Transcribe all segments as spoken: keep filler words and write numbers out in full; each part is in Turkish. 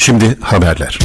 Şimdi haberler.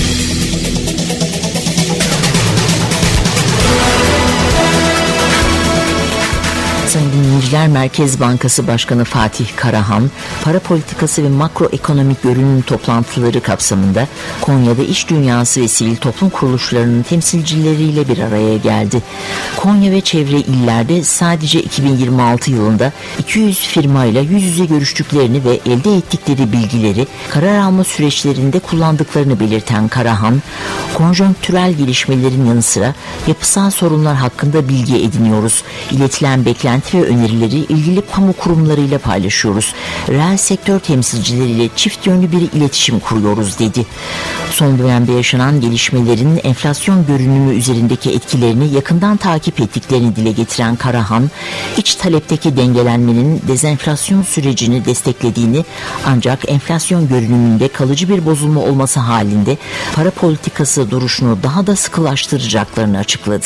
Sayın dinleyiciler, Merkez Bankası Başkanı Fatih Karahan, para politikası ve makroekonomik görünüm toplantıları kapsamında Konya'da iş dünyası ve sivil toplum kuruluşlarının temsilcileriyle bir araya geldi. Konya ve çevre illerde sadece iki bin yirmi altı yılında iki yüz firmayla yüz yüze görüştüklerini ve elde ettikleri bilgileri karar alma süreçlerinde kullandıklarını belirten Karahan, konjonktürel gelişmelerin yanı sıra yapısal sorunlar hakkında bilgi ediniyoruz. İletilen beklenti ve önerileri ilgili kamu kurumlarıyla paylaşıyoruz. Reel sektör temsilcileriyle çift yönlü bir iletişim kuruyoruz dedi. Son dönemde yaşanan gelişmelerin enflasyon görünümü üzerindeki etkilerini yakından takip ettiklerini dile getiren Karahan, iç talepteki dengelenmenin dezenflasyon sürecini desteklediğini, ancak enflasyon görünümünde kalıcı bir bozulma olması halinde para politikası duruşunu daha da sıkılaştıracaklarını açıkladı.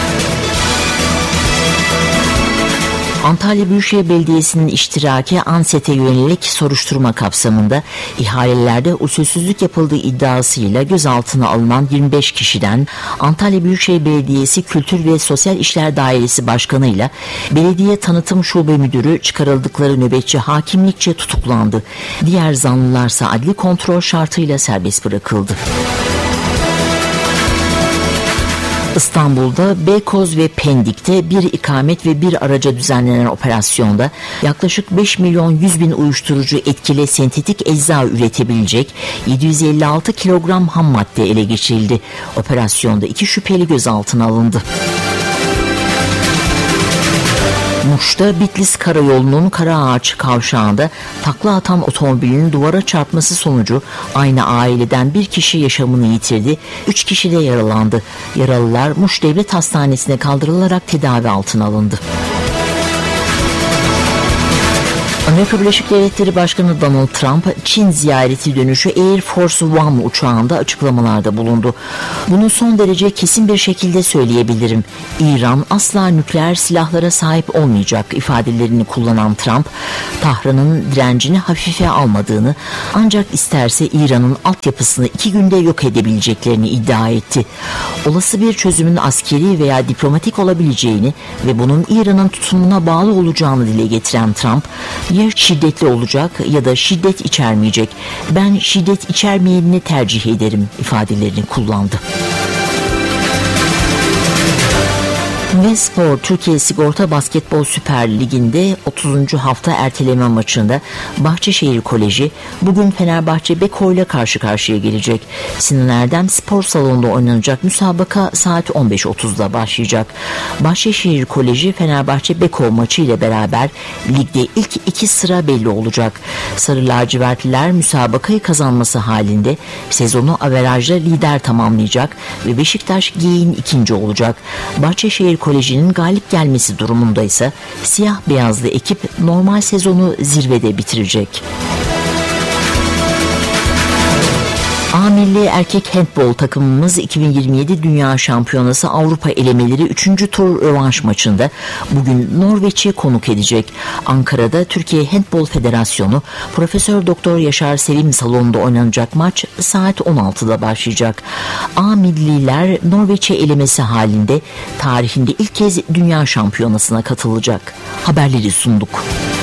Antalya Büyükşehir Belediyesi'nin iştiraki ANSET'e yönelik soruşturma kapsamında ihalelerde usulsüzlük yapıldığı iddiasıyla gözaltına alınan yirmi beş kişiden Antalya Büyükşehir Belediyesi Kültür ve Sosyal İşler Dairesi Başkanı ile Belediye Tanıtım Şube Müdürü çıkarıldıkları nöbetçi hakimlikçe tutuklandı. Diğer zanlılarsa adli kontrol şartıyla serbest bırakıldı. İstanbul'da Beykoz ve Pendik'te bir ikamet ve bir araca düzenlenen operasyonda yaklaşık beş milyon yüz bin uyuşturucu etkili sentetik ecza üretebilecek yedi yüz elli altı kilogram ham madde ele geçirildi. Operasyonda iki şüpheli gözaltına alındı. Muş'ta Bitlis Karayolu'nun Karaağaç kavşağında takla atan otomobilin duvara çarpması sonucu aynı aileden bir kişi yaşamını yitirdi, üç kişi de yaralandı. Yaralılar Muş Devlet Hastanesi'ne kaldırılarak tedavi altına alındı. Amerika Birleşik Devletleri Başkanı Donald Trump, Çin ziyareti dönüşü Air Force One uçağında açıklamalarda bulundu. Bunu son derece kesin bir şekilde söyleyebilirim. İran asla nükleer silahlara sahip olmayacak ifadelerini kullanan Trump, Tahran'ın direncini hafife almadığını, ancak isterse İran'ın altyapısını iki günde yok edebileceklerini iddia etti. Olası bir çözümün askeri veya diplomatik olabileceğini ve bunun İran'ın tutumuna bağlı olacağını dile getiren Trump, ya şiddetli olacak ya da şiddet içermeyecek. Ben şiddet içermeyenini tercih ederim ifadelerini kullandı. Ve Spor, Türkiye Sigorta Basketbol Süper Ligi'nde otuzuncu hafta erteleme maçında Bahçeşehir Koleji bugün Fenerbahçe Beko ile karşı karşıya gelecek. Sinan Erdem Spor Salonu'nda oynanacak müsabaka saat on beş otuzda başlayacak. Bahçeşehir Koleji Fenerbahçe Beko maçı ile beraber ligde ilk iki sıra belli olacak. Sarı lacivertliler müsabakayı kazanması halinde sezonu averajla lider tamamlayacak ve Beşiktaş Geyik'in ikinci olacak. Bahçeşehir Koleji'nin galip gelmesi durumunda ise siyah beyazlı ekip normal sezonu zirvede bitirecek. A milli erkek handbol takımımız iki bin yirmi yedi Dünya Şampiyonası Avrupa elemeleri üçüncü tur rövanş maçında bugün Norveç'i konuk edecek. Ankara'da Türkiye Handbol Federasyonu Profesör Doktor Yaşar Selim Salonu'nda oynanacak maç saat on altıda başlayacak. A milliler Norveç'i elemesi halinde tarihinde ilk kez Dünya Şampiyonası'na katılacak. Haberleri sunduk.